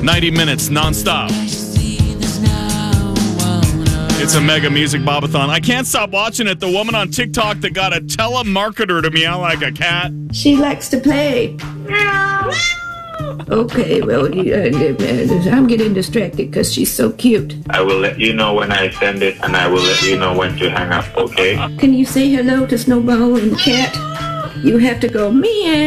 90 minutes nonstop. It's a mega music bobathon. I can't stop watching it. The woman on TikTok that got a telemarketer to meow like a cat. She likes to play. Okay, well, I'm getting distracted because she's so cute. I will let you know when I send it, and I will let you know when to hang up, okay? Can you say hello to Snowball and the cat? You have to go meow.